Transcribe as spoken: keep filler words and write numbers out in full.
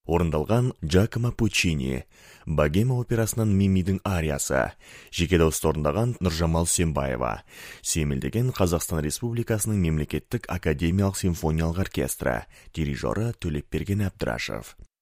Орындалған Джакомо Пуччини, Богема операсынан Мимидің ариясы, жеке дауыста орындаған Нұржамал Сембаева, сүйемелдеген Қазақстан Республикасының мемлекеттік академиялық симфониялық оркестрі, дирижері Төлепберген Әбдірашев.